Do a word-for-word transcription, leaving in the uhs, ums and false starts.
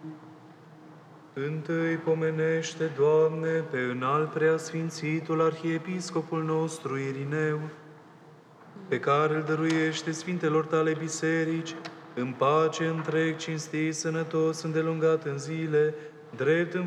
Întâi pomenește, Doamne, pe înalt preasfințitul arhiepiscopul nostru Irineu, pe care îl dăruiește sfintelor tale biserici, în pace întreg, cinstit, sănătos, îndelungat în zile, drept în